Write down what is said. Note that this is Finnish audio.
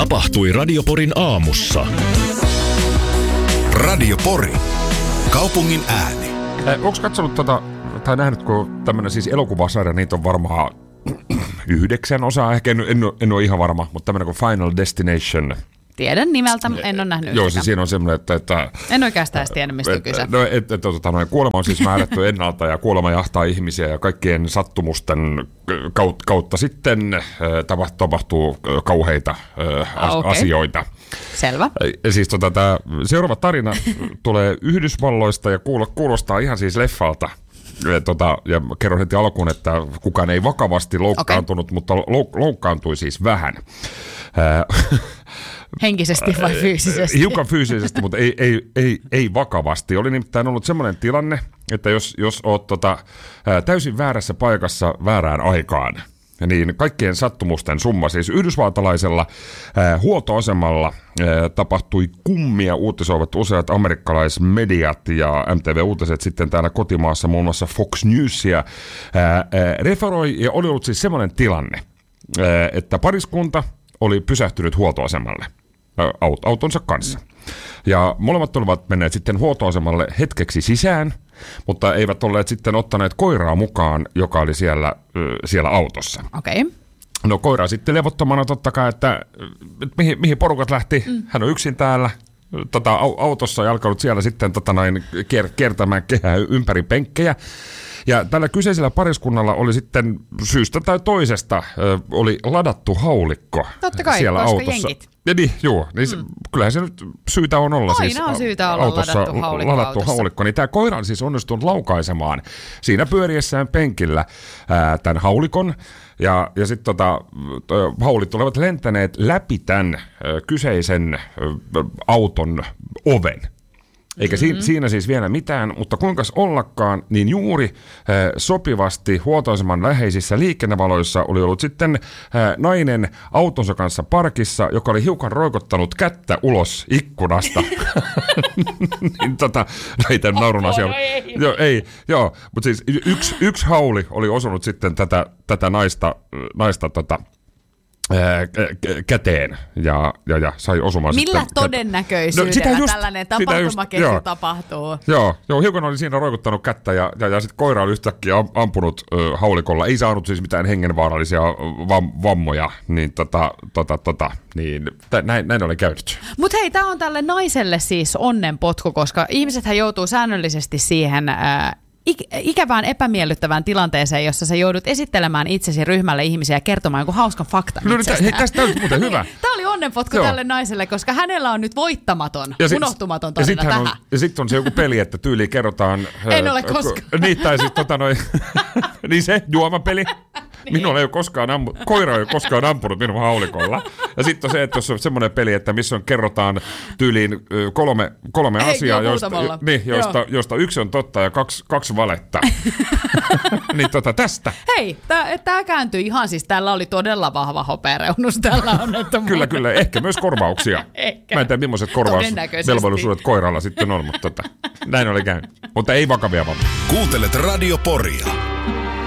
tapahtui Radio Porin aamussa. Radio Pori. Kaupungin ääni. Onko katsonut tai nähnyt, kun tämmöinen siis elokuvasarja, niitä on varmaan 9 osaa, ehkä en ole ihan varma, mutta tämmöinen kuin Final Destination. Tiedän nimeltä, en ole nähnyt Joo, siis siinä on semmoinen, että en oikeastaan edes tiedä, mistä on kyse. Kuolema on siis määrätty ennalta ja kuolema jahtaa ihmisiä ja kaikkien sattumusten kautta sitten tapahtuu kauheita asioita. Selvä. Siis tämä seuraava tarina tulee Yhdysvalloista ja kuulostaa ihan siis leffalta. Ja kerron heti alkuun, että kukaan ei vakavasti loukkaantunut, mutta loukkaantui siis vähän. Henkisesti vai fyysisesti? Hiukan fyysisesti, mutta ei vakavasti. Oli nimittäin ollut semmoinen tilanne, että jos oot täysin väärässä paikassa väärään aikaan, niin kaikkien sattumusten summa, siis yhdysvaltalaisella huoltoasemalla tapahtui kummia, uutisoivat useat amerikkalaismediat ja MTV-uutiset sitten täällä kotimaassa, muun muassa Fox Newsia, referoi, ja oli ollut siis semmoinen tilanne, että pariskunta oli pysähtynyt huoltoasemalle autonsa kanssa. Ja molemmat olivat menneet sitten huoltoasemalle hetkeksi sisään, mutta eivät olleet sitten ottaneet koiraa mukaan, joka oli siellä autossa. Okei. No koira sitten levottomana totta kai, että mihin porukat lähti. Hän on yksin täällä autossa ja alkanut siellä sitten kiertämään kehää ympäri penkkejä. Ja tällä kyseisellä pariskunnalla oli sitten syystä tai toisesta oli ladattu haulikko totta kai, siellä koska autossa. Jenkit. Ja niin, joo, niin kyllähän se nyt syytä on olla. Aina siis on syytä olla autossa ladattu haulikko. Niin tämä koira on siis onnistunut laukaisemaan siinä pyöriessään penkillä tämän haulikon. Ja sitten haulit olevat lentäneet läpi tämän kyseisen auton oven. Eikä siinä siis vielä mitään, mutta kuinkas ollakaan, niin juuri sopivasti huoltoaseman läheisissä liikennevaloissa oli ollut sitten nainen autonsa kanssa parkissa, joka oli hiukan kättä ulos ikkunasta. Niin ei tämän naurun asia. Joo, mutta siis yksi hauli oli osunut sitten tätä naista käteen ja sai osumaan. Millä todennäköisyydellä tällainen tapahtumaketju tapahtuu? Joo, hiukan oli siinä roikuttanut kättä ja sitten koira oli yhtäkkiä ampunut haulikolla. Ei saanut siis mitään hengenvaarallisia vammoja, niin niin näin oli käynyt. Mutta hei, tämä on tälle naiselle siis onnenpotku, koska ihmisethän joutuu säännöllisesti siihen ikävään epämiellyttävään tilanteeseen, jossa sä joudut esittelemään itsesi ryhmälle ihmisiä ja kertomaan jonkun hauskan faktan itsestään. Tästä on muuten hyvä. Tämä oli onnenpotku tälle naiselle, koska hänellä on nyt voittamaton, unohtumaton tarina tähän. Ja sitten on se joku peli, että tyyliin kerrotaan. En ole koskaan. Niin, tai sitten niin se juomapeli. Minulla ei ole koskaan koira ei ole koskaan ampunut minun haulikolla. Ja sitten on se, että jos on semmoinen peli, että missä kerrotaan tyyliin kolme asiaa, joista yksi on totta ja kaksi valetta. Niin tästä. Hei, tämä kääntyi ihan siis, tällä oli todella vahva hopeareunus tällä onnettomuudella. Kyllä, ehkä myös korvauksia. Ehkä. Mä en tiedä, millaiset korvausvelvollisuudet koiralla sitten on, mutta näin oli käynyt. Mutta ei vakavia vammoja. Kuuntelet Radio Poria.